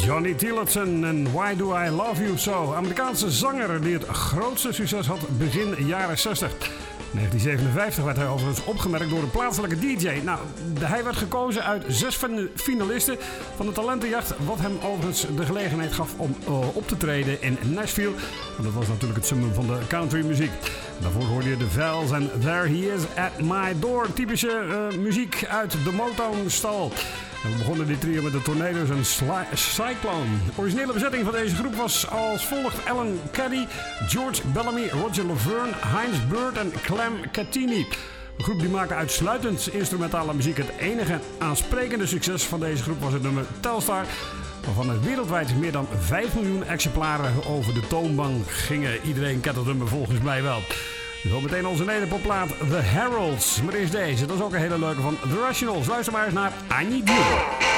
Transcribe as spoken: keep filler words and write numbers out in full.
Johnny Tillotson en Why Do I Love You So. Amerikaanse zanger die het grootste succes had begin jaren zestig. In negentien zevenenvijftig werd hij overigens opgemerkt door een plaatselijke D J. Nou, hij werd gekozen uit zes finalisten van de talentenjacht, wat hem overigens de gelegenheid gaf om uh, op te treden in Nashville. En dat was natuurlijk het summum van de countrymuziek. Daarvoor hoorde je de Vels en There He Is At My Door. Typische uh, muziek uit de Motown-stal. En we begonnen dit trio met de Tornadoes en Sly- Cyclone. De originele bezetting van deze groep was als volgt: Alan Caddy, George Bellamy, Roger Laverne, Heinz Bird en Clem Catini. De groep die maakte uitsluitend instrumentale muziek. Het enige aansprekende succes van deze groep was het nummer Telstar, waarvan er wereldwijd meer dan vijf miljoen exemplaren over de toonbank gingen. Iedereen kent dat nummer volgens mij wel. Zo meteen onze nederpopplaat The Heralds. Maar eerst deze, dat is ook een hele leuke van The Rationals. Luister maar eens naar I Need You.